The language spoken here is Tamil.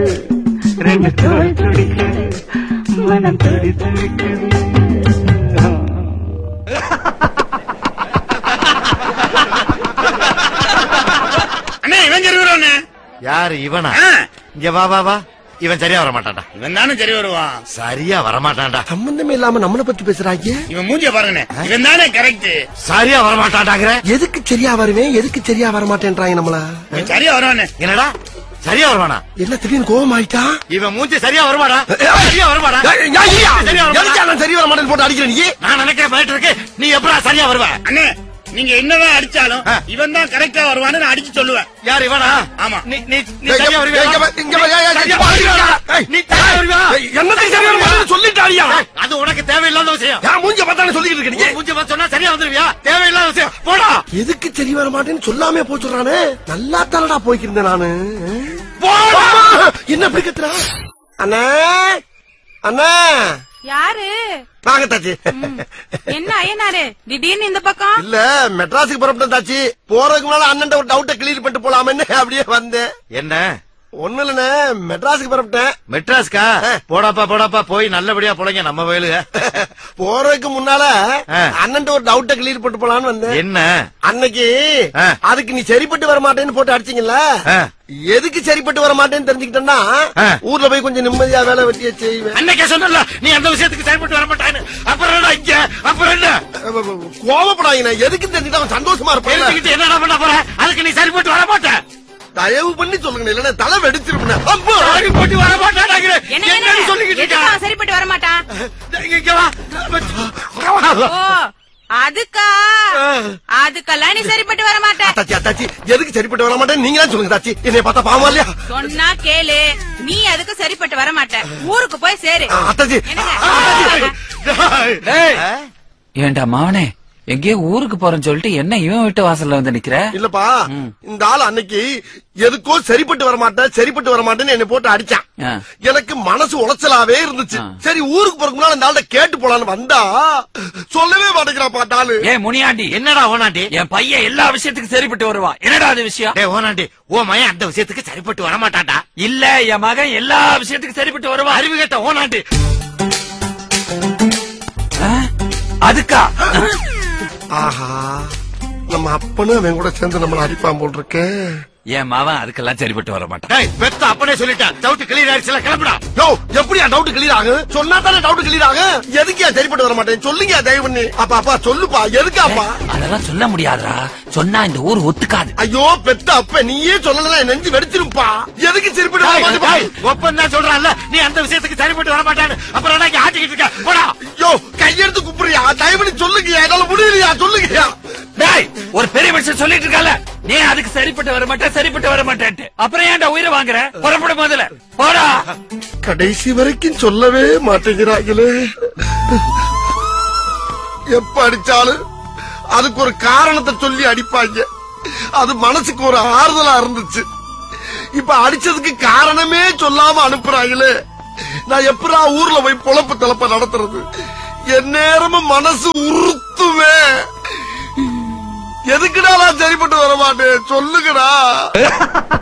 ரெண்டு தோல் துடிக்குது மனம் துடி துடிக்குது. அண்ணே இவன் சரி வருவானே. யாரு இவனா? இங்க வா வா வா. இவன் சரியா வரமாட்டான்டா. இவன் தானே சரி வருவான். சரியா வரமாட்டான்டா. சம்பந்தமே இல்லாம நம்மளை பத்தி பேசுறாங்க. இவன் மூஞ்சிய பாருங்கண்ணே. இவன் தானே கரெக்ட். சரியா வரமாட்டான்டாங்கிற. எதுக்கு சரியா வருவேன், எதுக்கு சரியா வரமாட்டேன்றாங்க நம்மள. சரியா வருவானே. என்னடா சரியா வருவானா? என்ன திடீர்னு கோவம் ஆயிட்டா? இவன் மூஞ்சி சரியா வருவாடா? சரியா வருவாடா? சரி வர மாட்டேன்னு போட்டு அடிக்கிற நீ. நான் நினைக்கிறேன் போயிட்டு இருக்கு. நீ எப்படா சரியா வருவ? அண்ணே நீங்க என்னதான் அடிச்சாலும் இவன் தான் கரெக்டா வருவான்னு நான் அடிச்சு சொல்லுவேன். யார் இவனா? ஆமா. நீ சரியா வருவியா? நீ சரியா வருவியா? என்னத்துக்கு சரியா வர மாட்டேன்னு சொல்லிட்டாடியா? அது உனக்கு தேவையில்லாத விஷயம். நான் மூஞ்ச பார்த்தானே சொல்லிட்டு இருக்கீங்க. மூஞ்சி பார்த்து சொன்னா சரியா வந்துருவியா? தேவையில்லாத விஷயம். போடா. எதுக்கு சரி வர மாட்டேன்னு சொல்லாமே போய் சொல்றானே. நல்லா தானடா போய்க்கிருந்தேன் நானு. போடா. என்ன அப்படி கத்துறா? அண்ணா அண்ணா. யாரு? வாங்க தாச்சி. என்ன ஐயனாரு திடீர்னு இந்த பக்கம்? இல்ல மெட்ராஸுக்கு புறப்பட்டேன் தாச்சி. போறதுக்கு முன்னால அண்ணன் ஒரு டவுட்டை கிளியர் பண்ணிட்டு போலாமன்னு அப்படியே வந்தேன். என்ன? ஒண்ணு இல்லண்ணே, மெட்ராஸுக்கு புறப்பட்டேன். மெட்ராஸ்கா? போடாப்பா போடாப்பா போய் நல்லபடியா போலங்க நம்ம வயலுக. போறதுக்கு முன்னால அண்ணன் ஒரு டவுட்டை கிளியர் பண்ணிட்டு போலான்னு வந்தேன். என்ன? அன்னைக்கு அதுக்கு நீ சரிப்பட்டு வர மாட்டேன்னு போட்டு அடிச்சீங்கல்ல, எதுக்கு சரிப்பட்டு வர மாட்டேன்னு தெரிஞ்சுக்கிட்டேன்னா ஊர்ல போய் கொஞ்சம் நிம்மதியா வேலை வெட்டிய செய்வேன். அன்னைக்கே சொன்னல நீ அந்த விஷயத்துக்கு சரிப்பட்டு வர மாட்டான்னு. அப்புறம் என்ன இங்க? அப்புறம் என்ன? கோவப்படாதீங்க. எதுக்கு தெரிஞ்சுக்கிட்டு அவன் சந்தோஷமா இருப்பான். என்ன பண்ண போற? அதுக்கு நீ சரிப்பட்டு வர மாட்ட. தயவு பண்ணி சொல்லுங்க, இல்லன்னா தலை வெடிச்சிருப்பேன். சரிப்பட்டு வர மாட்டாங்க. என்ன சொல்லிக்கிட்டு சரிப்பட்டு வர மாட்டான்? அதுக்கா? அதுக்கெல்லாம் நீ சரிப்பட்டு வர மாட்டேன். தாச்சி தாச்சி எதுக்கு சரிப்பட்டு வர மாட்டேன் நீங்க தான் சொல்லுங்க தாச்சி. என்னைய பார்த்தா பாவமா இல்லையா? சொன்னா கேளு. நீ அதுக்கு சரிப்பட்டு வர மாட்டேன். ஊருக்கு போய் சேரு. அத்தாச்சி. ஏண்டா மாவனே, எங்கேயோ ஊருக்கு போறேன்னு சொல்லிட்டு என்ன இவன் வீட்டு வாசல்ல வந்து நிக்கிற? இல்லப்பா, இந்த ஆள் அன்னைக்கு எதுக்கோ சரிப்பட்டு வர மாட்டேன் சரிப்பட்டு வர மாட்டேன்னு என்ன போட்டு அடிச்சான். எனக்கு மனசு உளைச்சலாவே இருந்துச்சு. சரி ஊருக்கு போறதுக்கு முன்னால இந்த ஆள்கிட்ட கேட்டு போலான்னு வந்தா சொல்லவே மாட்டேங்கிறாப்பா ஆளு. ஏ முனியாண்டி, என்னடா ஓனாண்டி? என் பையன் எல்லா விஷயத்துக்கும் சரிப்பட்டு வருவான். என்னடா அது விஷயம்? ஓனாண்டி, ஓ மயன் அந்த விஷயத்துக்கு சரிப்பட்டு வர மாட்டான்டா. இல்ல, என் மகன் எல்லா விஷயத்துக்கும் சரிப்பட்டு வருவான். அறிவு கேட்ட ஓனாண்டி. அதுக்கா? ஆஹா, நம்ம அப்பனும் அவன் கூட சேர்ந்து நம்மள அடிப்பான் போல் இருக்கு. என் மவன் அதுக்கெல்லாம் சரிப்பட்டு வர மாட்டான். பெத்த அப்பனே சொல்லிட்டான். டவுட் கிளியர் ஆயிடுச்சுல, கிளம்புடா. யோ, எப்படியா டவுட் கிளியர் ஆகும்? சொன்னா தானே டவுட் கிளியர் ஆகும். எதுக்கியா சரிப்பட்டு வர மாட்டேன் சொல்லுங்க தயவு பண்ணி. அப்பா சொல்லுப்பா, எதுக்காப்பா? அதெல்லாம் சொல்ல முடியாதுடா. சொன்னா இந்த ஊர் ஒத்துக்காது. ஐயோ பெத்த அப்ப நீயே சொல்லலாம், நெஞ்சு வெடிச்சிருப்பா. எதுக்கு சரிப்பட்டு வர மாட்டேன்? ஒப்பந்தான் சொல்றான்ல நீ அந்த விஷயத்துக்கு சரிப்பட்டு வர மாட்டான்னு. அப்புறம் என்ன ஆட்டிக்கிட்டு இருக்க? போடா. ஐயோ கையெடுத்து குப்புறியா? தயவு பண்ணி சொல்லுங்க, என்னால முடியலையா? சொல்லுங்கயா. ஒரு பெரிய மனுஷன் சொல்லிட்டு இருக்கால, நீ அதுக்கு சரிப்பட்டு வர மாட்டேன் சரிப்பட்டு வர மாட்டேன்ட்டு. அப்புறம் ஏன்டா உயிரை வாங்குற? புறப்பட முதல்ல போடா. கடைசி வரைக்கும் சொல்லவே மாட்டேங்கிறாங்களே. எப்ப அடிச்சாலும் அதுக்கு ஒரு காரணத்தை சொல்லி அடிப்பாங்க. அது மனசுக்கு ஒரு ஆறுதலா இருந்துச்சு. இப்ப அடிச்சதுக்கு காரணமே சொல்லாம அனுப்புறாங்களே. நான் எப்படா ஊர்ல போய் பொழப்பு தலப்ப நடத்துறது? என் நேரமும் மனசு உறுத்துவே. எதுக்குடா நான் சரிப்பட்டு வர மாட்டேன் சொல்லுங்கடா.